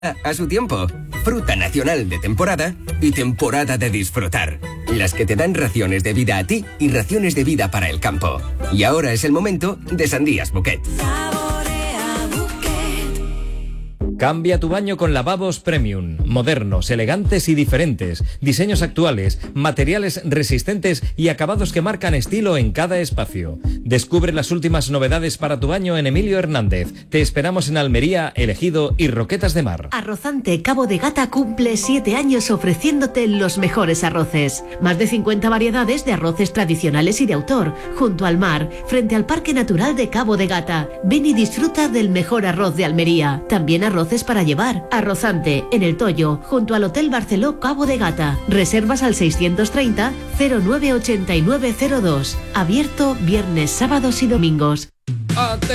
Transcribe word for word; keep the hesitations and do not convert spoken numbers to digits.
A su tiempo. Fruta nacional de temporada y temporada de disfrutar. Las que te dan raciones de vida a ti y raciones de vida para el campo. Y ahora es el momento de Sandías Bouquet. Cambia tu baño con lavabos premium, modernos, elegantes y diferentes, diseños actuales, materiales resistentes y acabados que marcan estilo en cada espacio. Descubre las últimas novedades para tu baño en Emilio Hernández. Te esperamos en Almería, El Ejido y Roquetas de Mar. Arrozante Cabo de Gata cumple siete años ofreciéndote los mejores arroces. Más de cincuenta variedades de arroces tradicionales y de autor, junto al mar, frente al Parque Natural de Cabo de Gata. Ven y disfruta del mejor arroz de Almería. También arroces para llevar. Arrozante, en El Toyo, junto al Hotel Barceló Cabo de Gata. Reservas al seiscientos treinta cero nueve ochenta y nueve cero dos. Abierto viernes, sábados y domingos.